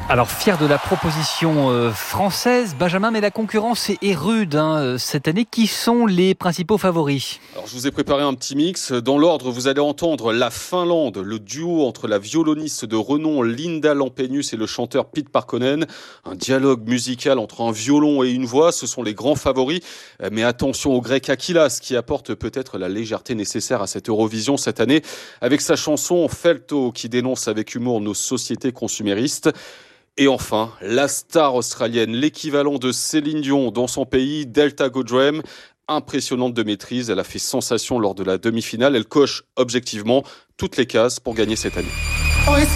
Alors, fier de la proposition française, Benjamin, mais la concurrence est rude cette année. Qui sont les principaux favoris ? Alors, je vous ai préparé un petit mix. Dans l'ordre, vous allez entendre la Finlande, le duo entre la violoniste de renom Linda Lampenius et le chanteur Pete Parkkonen. Un dialogue musical entre un violon et une voix, ce sont les grands favoris. Mais attention au grec Akilas, qui apporte peut-être la légèreté nécessaire à cette Eurovision cette année, avec sa chanson Felto, qui dénonce avec humour nos sociétés consuméristes. Et enfin, la star australienne, l'équivalent de Céline Dion dans son pays, Delta Goddard. Impressionnante de maîtrise, elle a fait sensation lors de la demi-finale. Elle coche objectivement toutes les cases pour gagner cette année.